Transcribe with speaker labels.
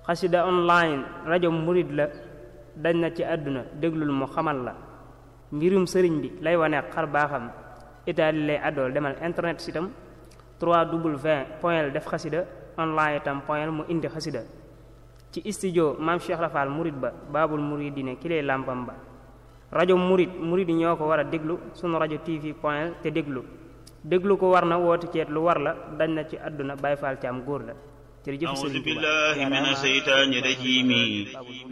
Speaker 1: xasida online rajo murid la dañ na ci àdduna déglul mu xamal la mbirum sëriñ bi lay wane xar baaxam itaali lay àddool demal internet sitam 3w def xasida online itam point mu indi xasida ci studio maam Cheikh Rafal murid ba baabul muridine ki lay làmpam ba rajo murid yi ñoo ko war a déglu sunu rajo tv point te déglu ko war na woote ceet lu war la dañ na ci àdduna Baay Faal ci am góor la jërëjëf sëriñ Tuubaa.
Speaker 2: a'uuzu billaahi mina shaytaani rajiim